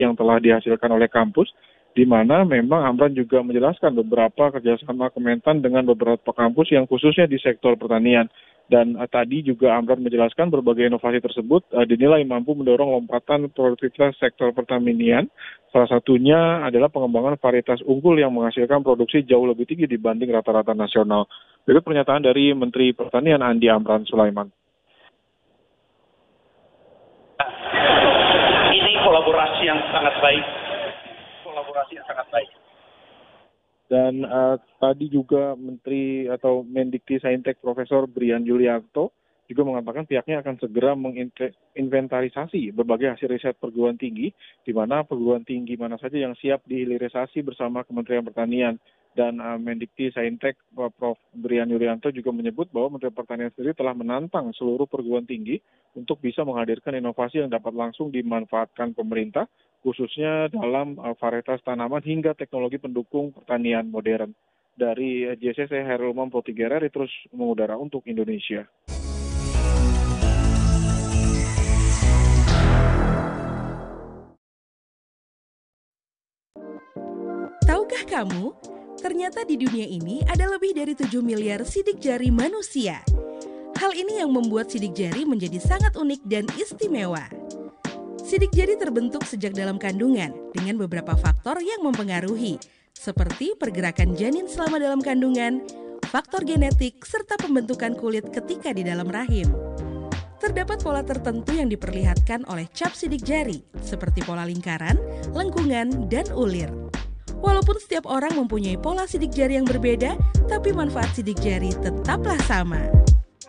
yang telah dihasilkan oleh kampus, di mana memang Amran juga menjelaskan beberapa kerjasama Kementan dengan beberapa kampus yang khususnya di sektor pertanian. Dan tadi juga Amran menjelaskan berbagai inovasi tersebut dinilai mampu mendorong lompatan produktivitas sektor pertanian. Salah satunya adalah pengembangan varietas unggul yang menghasilkan produksi jauh lebih tinggi dibanding rata-rata nasional. Berikut pernyataan dari Menteri Pertanian Andi Amran Sulaiman. Ini kolaborasi yang sangat baik. Dan tadi juga Menteri atau Mendikti Saintek Profesor Brian Yulianto juga mengatakan pihaknya akan segera menginventarisasi berbagai hasil riset perguruan tinggi, di mana perguruan tinggi mana saja yang siap dihilirisasi bersama Kementerian Pertanian. Dan Mendikti Saintek Prof. Brian Yulianto juga menyebut bahwa Menteri Pertanian sendiri telah menantang seluruh perguruan tinggi untuk bisa menghadirkan inovasi yang dapat langsung dimanfaatkan pemerintah, khususnya dalam varietas tanaman hingga teknologi pendukung pertanian modern. Dari JCC Herulman Protigereri terus mengudara untuk Indonesia. Tahukah kamu, ternyata di dunia ini ada lebih dari 7 miliar sidik jari manusia. Hal ini yang membuat sidik jari menjadi sangat unik dan istimewa. Sidik jari terbentuk sejak dalam kandungan dengan beberapa faktor yang mempengaruhi, seperti pergerakan janin selama dalam kandungan, faktor genetik, serta pembentukan kulit ketika di dalam rahim. Terdapat pola tertentu yang diperlihatkan oleh cap sidik jari, seperti pola lingkaran, lengkungan, dan ulir. Walaupun setiap orang mempunyai pola sidik jari yang berbeda, tapi manfaat sidik jari tetaplah sama.